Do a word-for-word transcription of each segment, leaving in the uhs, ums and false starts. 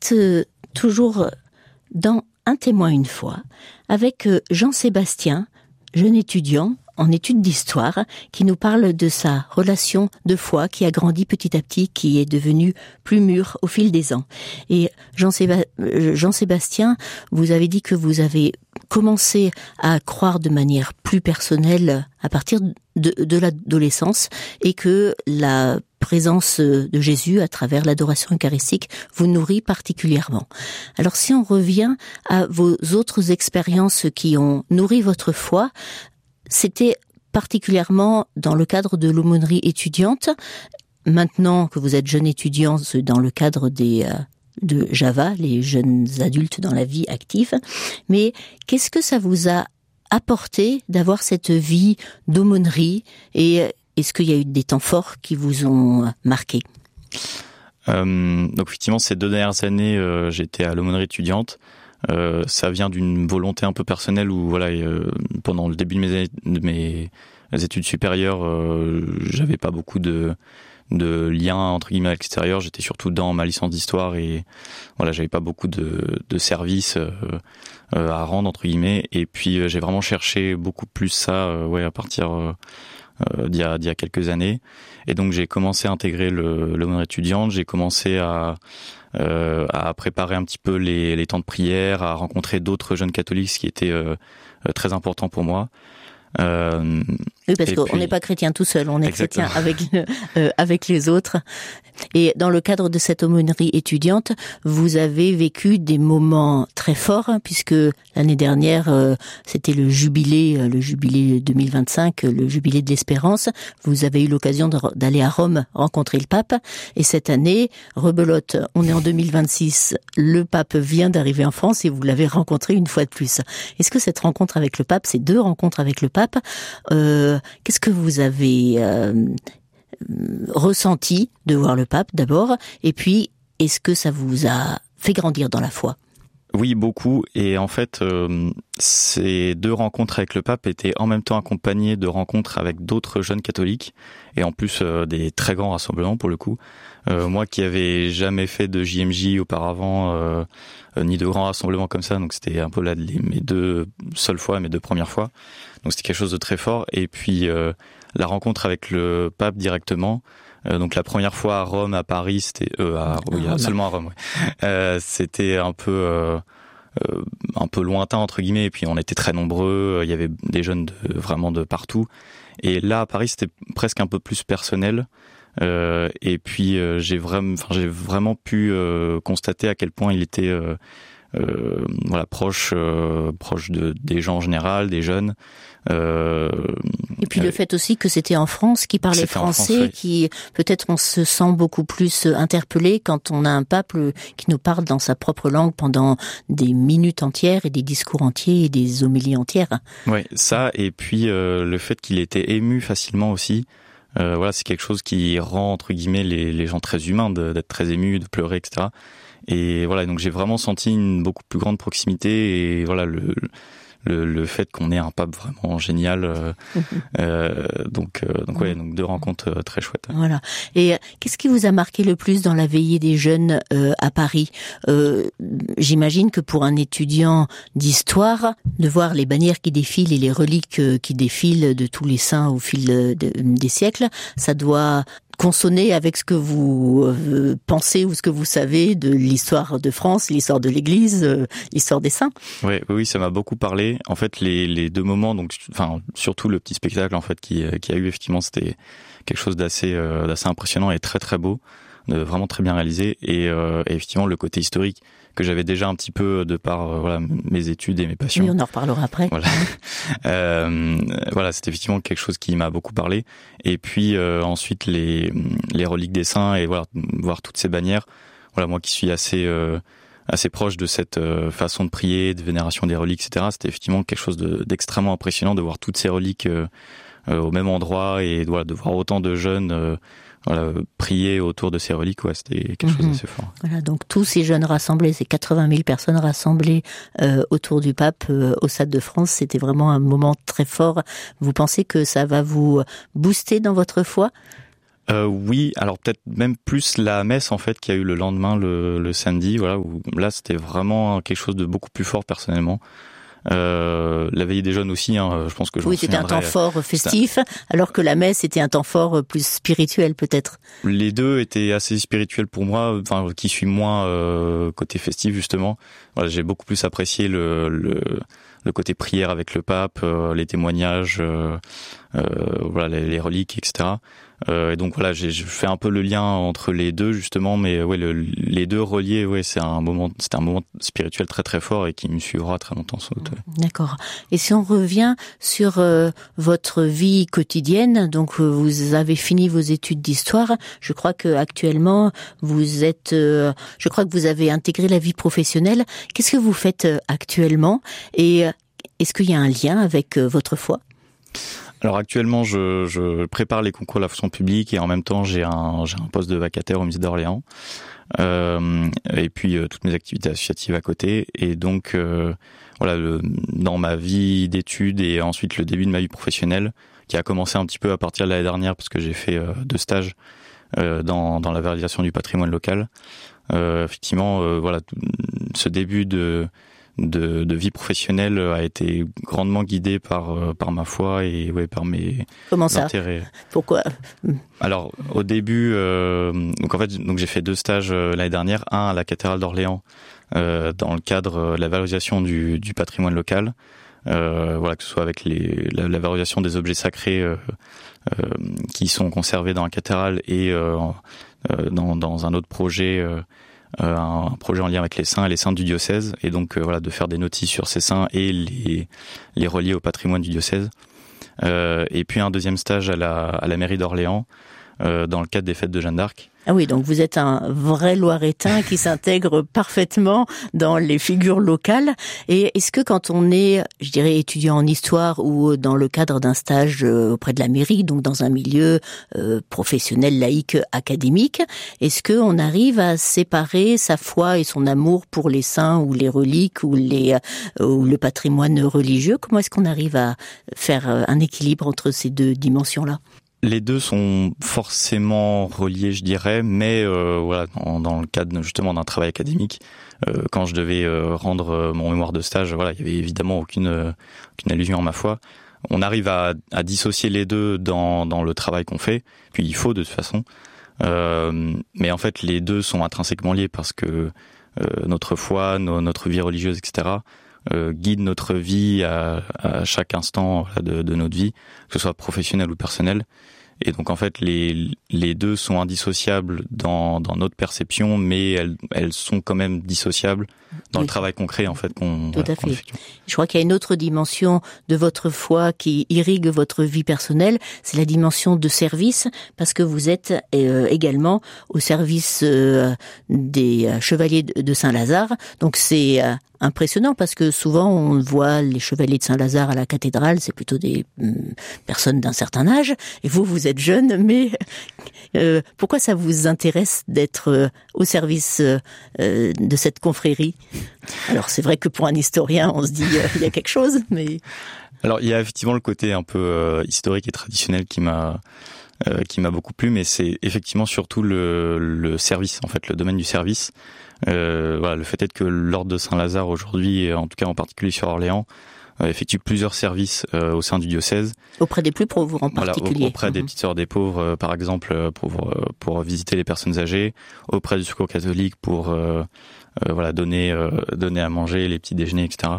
êtes euh, toujours dans Un témoin une fois, avec euh, Jean-Sébastien, jeune étudiant en études d'histoire, qui nous parle de sa relation de foi qui a grandi petit à petit, qui est devenue plus mûre au fil des ans. Et Jean-Séba- Jean-Sébastien, vous avez dit que vous avez commencé à croire de manière plus personnelle à partir de, de l'adolescence, et que la présence de Jésus à travers l'adoration eucharistique vous nourrit particulièrement. Alors si on revient à vos autres expériences qui ont nourri votre foi, c'était particulièrement dans le cadre de l'aumônerie étudiante. Maintenant que vous êtes jeune étudiante dans le cadre des euh, de Java, les jeunes adultes dans la vie active, mais qu'est-ce que ça vous a apporté d'avoir cette vie d'aumônerie, et est-ce qu'il y a eu des temps forts qui vous ont marqué ? euh, Donc effectivement, ces deux dernières années, euh, j'étais à l'aumônerie étudiante. Euh, ça vient d'une volonté un peu personnelle où voilà, euh, pendant le début de mes, de mes études supérieures, euh, j'avais pas beaucoup de de liens entre guillemets à l'extérieur. J'étais surtout dans ma licence d'histoire et voilà, j'avais pas beaucoup de de services euh, euh, à rendre entre guillemets. Et puis euh, j'ai vraiment cherché beaucoup plus ça, euh, ouais, à partir euh, euh, d'il y a d'il y a quelques années. Et donc j'ai commencé à intégrer le l'aumônerie étudiante. J'ai commencé à Euh, à préparer un petit peu les, les temps de prière, à rencontrer d'autres jeunes catholiques, ce qui était euh, très important pour moi. Euh, oui, parce qu'on puis... n'est pas chrétien tout seul, on est Exactement. chrétien avec euh, avec les autres. Et dans le cadre de cette aumônerie étudiante, vous avez vécu des moments très forts, hein, puisque l'année dernière, euh, c'était le jubilé, le jubilé deux mille vingt-cinq, le jubilé de l'Espérance. Vous avez eu l'occasion de, d'aller à Rome rencontrer le pape. Et cette année, rebelote, on est en deux mille vingt-six, le pape vient d'arriver en France et vous l'avez rencontré une fois de plus. Est-ce que cette rencontre avec le pape, ces deux rencontres avec le pape, euh, qu'est-ce que vous avez euh, ressenti de voir le pape d'abord, et puis est-ce que ça vous a fait grandir dans la foi ? Oui, beaucoup. Et en fait, euh, ces deux rencontres avec le pape étaient en même temps accompagnées de rencontres avec d'autres jeunes catholiques, et en plus euh, des très grands rassemblements pour le coup. Euh, moi qui avais jamais fait de J M J auparavant, euh, euh, ni de grands rassemblements comme ça, donc c'était un peu là les, mes deux seules fois, mes deux premières fois. Donc c'était quelque chose de très fort. Et puis euh, la rencontre avec le pape directement. Euh, donc la première fois à Rome, à Paris, c'était euh, à, oui, à, seulement à Rome. Ouais. Euh, c'était un peu euh, euh, un peu lointain entre guillemets. Et puis on était très nombreux. Il y avait des jeunes de, vraiment de partout. Et là à Paris, c'était presque un peu plus personnel. Euh, et puis euh, j'ai vraiment, enfin j'ai vraiment pu euh, constater à quel point il était euh, euh, voilà proche, euh, proche de des gens en général, des jeunes. Euh, et puis le fait aussi que c'était en France, qui parlait français, France, oui. Qui peut-être on se sent beaucoup plus interpellé quand on a un pape qui nous parle dans sa propre langue pendant des minutes entières et des discours entiers et des homélies entières. Oui, ça, et puis euh, le fait qu'il était ému facilement aussi. Euh, voilà, c'est quelque chose qui rend entre guillemets les, les gens très humains, de, d'être très émus, de pleurer, et cetera. Et voilà, donc j'ai vraiment senti une beaucoup plus grande proximité, et voilà le le, le fait qu'on ait un pape vraiment génial. Euh, euh, donc euh, donc ouais, donc deux rencontres euh, très chouettes. Voilà. Et euh, qu'est-ce qui vous a marqué le plus dans la veillée des jeunes euh, à Paris ? euh, J'imagine que pour un étudiant d'histoire, de voir les bannières qui défilent et les reliques euh, qui défilent de tous les saints au fil de, de, des siècles, ça doit consonner avec ce que vous euh, pensez ou ce que vous savez de l'histoire de France, l'histoire de l'Église, euh, l'histoire des saints. Oui, oui, ça m'a beaucoup parlé. En fait, les, les deux moments, donc, enfin, surtout le petit spectacle en fait qui, qui a eu, effectivement, c'était quelque chose d'assez, euh, d'assez impressionnant et très très beau, de vraiment très bien réalisé. Et, euh, et effectivement, le côté historique que j'avais déjà un petit peu de par euh, voilà mes études et mes passions. Oui, on en reparlera après. Voilà, euh, voilà, c'était effectivement quelque chose qui m'a beaucoup parlé. Et puis euh, ensuite les les reliques des saints et voilà voir toutes ces bannières. Voilà, moi qui suis assez euh, assez proche de cette euh, façon de prier, de vénération des reliques, et cetera. C'était effectivement quelque chose de, d'extrêmement impressionnant de voir toutes ces reliques euh, euh, au même endroit et voilà, de voir autant de jeunes. Euh, Voilà, prier autour de ces reliques, ouais, c'était quelque chose d'assez fort. Voilà, donc tous ces jeunes rassemblés, ces quatre-vingt mille personnes rassemblées euh, autour du pape euh, au Stade de France, c'était vraiment un moment très fort. Vous pensez que ça va vous booster dans votre foi ? Euh, oui, alors peut-être même plus la messe en fait qu'il y a eu le lendemain, le, le samedi, voilà, où là c'était vraiment quelque chose de beaucoup plus fort personnellement. Euh, la veillée des jeunes aussi, hein, je pense que j'en Oui, c'était un temps fort festif, alors que la messe était un temps fort plus spirituel peut-être. Les deux étaient assez spirituels pour moi, enfin qui suis moins euh, côté festif justement. Voilà, j'ai beaucoup plus apprécié le, le le côté prière avec le pape, euh, les témoignages, euh, euh, voilà, les, les reliques, et cetera. Euh, et donc voilà, j'ai, je fais un peu le lien entre les deux justement, mais ouais, le, les deux reliés, ouais, c'est un moment, c'était un moment spirituel très très fort et qui me suivra très longtemps sans doute. Ouais. D'accord. Et si on revient sur euh, votre vie quotidienne, donc euh, vous avez fini vos études d'histoire, je crois que actuellement vous êtes, euh, je crois que vous avez intégré la vie professionnelle. Qu'est-ce que vous faites euh, actuellement et euh, est-ce qu'il y a un lien avec euh, votre foi ? Alors actuellement, je, je prépare les concours de la fonction publique et en même temps, j'ai un, j'ai un poste de vacataire au musée d'Orléans. Euh, et puis euh, toutes mes activités associatives à côté. Et donc, euh, voilà, le, dans ma vie d'études et ensuite le début de ma vie professionnelle, qui a commencé un petit peu à partir de l'année dernière parce que j'ai fait euh, deux stages euh, dans, dans la valorisation du patrimoine local. Euh, effectivement, euh, voilà, ce début de De, de vie professionnelle a été grandement guidé par par ma foi et ouais par mes Comment ça intérêts. Pourquoi? Alors au début, euh, donc en fait, donc j'ai fait deux stages euh, l'année dernière, un à la cathédrale d'Orléans euh, dans le cadre de la valorisation du, du patrimoine local. Euh, voilà, que ce soit avec les, la, la valorisation des objets sacrés euh, euh, qui sont conservés dans la cathédrale et euh, euh, dans, dans un autre projet. Euh, Euh, un projet en lien avec les saints et les saintes du diocèse, et donc euh, voilà, de faire des notices sur ces saints et les les relier au patrimoine du diocèse. Euh, et puis un deuxième stage à la à la mairie d'Orléans euh, dans le cadre des fêtes de Jeanne d'Arc. Ah oui, donc vous êtes un vrai Loiretain qui s'intègre parfaitement dans les figures locales. Et est-ce que quand on est, je dirais, étudiant en histoire ou dans le cadre d'un stage auprès de la mairie, donc dans un milieu euh, professionnel, laïque, académique, est-ce qu'on arrive à séparer sa foi et son amour pour les saints ou les reliques ou, les, euh, ou le patrimoine religieux? Comment est-ce qu'on arrive à faire un équilibre entre ces deux dimensions-là? Les deux sont forcément reliés, je dirais, mais euh, voilà, dans, dans le cadre justement d'un travail académique, euh, quand je devais euh, rendre mon mémoire de stage, voilà, il y avait évidemment aucune euh, aucune allusion à ma foi. On arrive à, à dissocier les deux dans dans le travail qu'on fait, puis il faut de toute façon. Euh, mais en fait, les deux sont intrinsèquement liés parce que euh, notre foi, no, notre vie religieuse, et cetera, euh, guide notre vie à, à chaque instant de, de notre vie, que ce soit professionnel ou personnel. Et donc en fait les les deux sont indissociables dans dans notre perception, mais elles elles sont quand même dissociables dans oui. le travail concret en fait qu'on Tout à fait. Je crois qu'il y a une autre dimension de votre foi qui irrigue votre vie personnelle, c'est la dimension de service, parce que vous êtes euh, également au service euh, des chevaliers de Saint-Lazare. Donc c'est euh, impressionnant parce que souvent on voit les chevaliers de Saint-Lazare à la cathédrale, c'est plutôt des euh, personnes d'un certain âge, et vous vous êtes jeune, mais euh, pourquoi ça vous intéresse d'être euh, au service euh, de cette confrérie? Alors c'est vrai que pour un historien, on se dit euh, il y a quelque chose, mais alors il y a effectivement le côté un peu euh, historique et traditionnel qui m'a euh, qui m'a beaucoup plu, mais c'est effectivement surtout le, le service, en fait, le domaine du service. Euh, voilà, le fait est que l'ordre de Saint-Lazare aujourd'hui, en tout cas en particulier sur Orléans, euh, effectue plusieurs services euh, au sein du diocèse. Auprès des plus pauvres en particulier. Voilà, auprès mmh. des petites sœurs des pauvres, euh, par exemple, pour pour visiter les personnes âgées, auprès du Secours catholique pour euh, euh, voilà donner euh, donner à manger, les petits déjeuners, et cetera.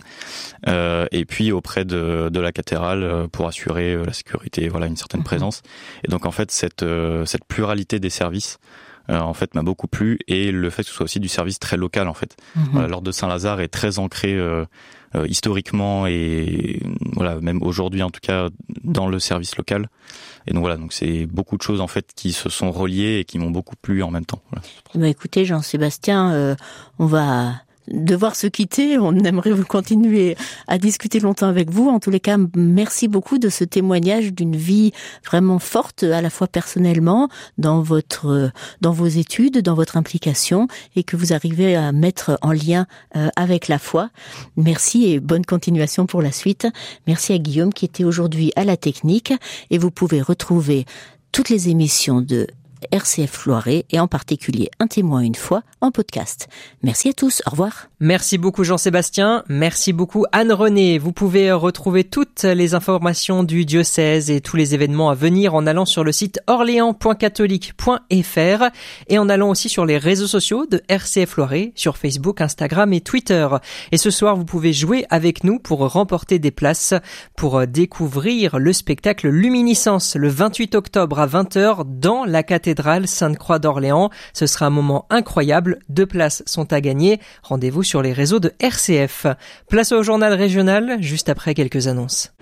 Euh, et puis auprès de, de la cathédrale pour assurer la sécurité, voilà, une certaine mmh. présence. Et donc en fait cette euh, cette pluralité des services Euh, en fait m'a beaucoup plu, et le fait que ce soit aussi du service très local en fait. Mmh. Voilà, l'ordre de Saint-Lazare est très ancré euh, euh, historiquement et voilà, même aujourd'hui en tout cas dans le service local. Et donc voilà, donc c'est beaucoup de choses en fait qui se sont reliées et qui m'ont beaucoup plu en même temps. Voilà. Bah écoutez Jean-Sébastien, euh, on va devoir se quitter. On aimerait vous continuer à discuter longtemps avec vous. En tous les cas, merci beaucoup de ce témoignage d'une vie vraiment forte, à la fois personnellement, dans votre, dans vos études, dans votre implication, et que vous arrivez à mettre en lien euh, avec la foi. Merci et bonne continuation pour la suite. Merci à Guillaume qui était aujourd'hui à la technique, et vous pouvez retrouver toutes les émissions de R C F Loiret et en particulier Un témoin une fois en podcast. Merci à tous, au revoir. Merci beaucoup Jean-Sébastien, merci beaucoup Anne-Renée. Vous pouvez retrouver toutes les informations du diocèse et tous les événements à venir en allant sur le site orléans point catholique point f r et en allant aussi sur les réseaux sociaux de R C F Loiret, sur Facebook, Instagram et Twitter. Et ce soir, vous pouvez jouer avec nous pour remporter des places pour découvrir le spectacle Luminiscence le vingt-huit octobre à vingt heures dans la cathédrale Sainte-Croix d'Orléans. Ce sera un moment incroyable. Deux places sont à gagner. Rendez-vous sur les réseaux de R C F. Place au journal régional, juste après quelques annonces.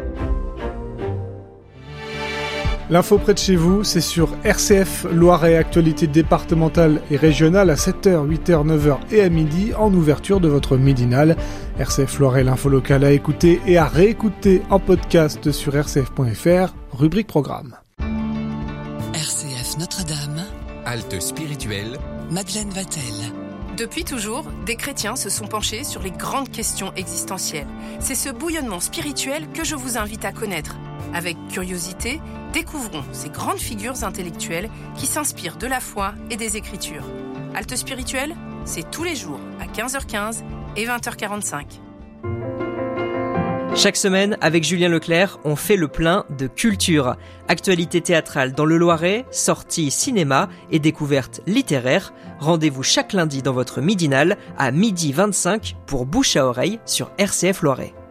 L'info près de chez vous, c'est sur R C F Loiret, actualité départementale et régionale à sept heures, huit heures, neuf heures et à midi en ouverture de votre midinale. R C F Loiret, l'info locale à écouter et à réécouter en podcast sur r c f point f r, rubrique programme. R C F Notre-Dame, halte spirituelle, Madeleine Vatel. Depuis toujours, des chrétiens se sont penchés sur les grandes questions existentielles. C'est ce bouillonnement spirituel que je vous invite à connaître. Avec curiosité, découvrons ces grandes figures intellectuelles qui s'inspirent de la foi et des Écritures. Halte spirituelle, c'est tous les jours à quinze heures quinze et vingt heures quarante-cinq. Chaque semaine, avec Julien Leclerc, on fait le plein de culture. Actualité théâtrale dans le Loiret, sorties cinéma et découvertes littéraires. Rendez-vous chaque lundi dans votre midinale à midi vingt-cinq pour Bouche à oreille sur R C F Loiret.